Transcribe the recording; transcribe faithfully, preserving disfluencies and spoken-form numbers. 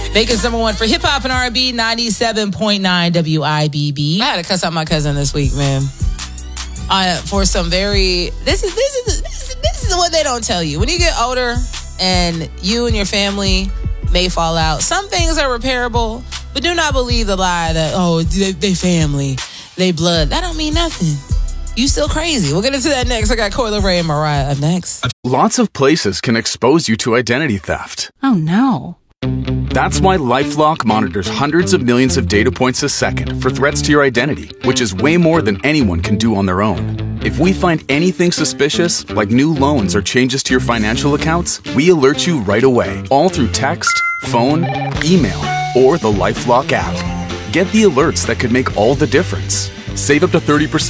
Bacon's number one for hip hop and R and B, ninety-seven point nine W I B B. I had to cuss out my cousin this week, man. Uh, for some very this is this is this is this is what they don't tell you. When you get older and you and your family may fall out, some things are repairable, but do not believe the lie that oh they, they family, they blood. That don't mean nothing. You still crazy. We'll get into that next. I got Coi Leray and Mariah up next. Lots of places can expose you to identity theft. Oh no. That's why LifeLock monitors hundreds of millions of data points a second for threats to your identity, which is way more than anyone can do on their own. If we find anything suspicious, like new loans or changes to your financial accounts, we alert you right away, all through text, phone, email, or the LifeLock app. Get the alerts that could make all the difference. Save up to thirty percent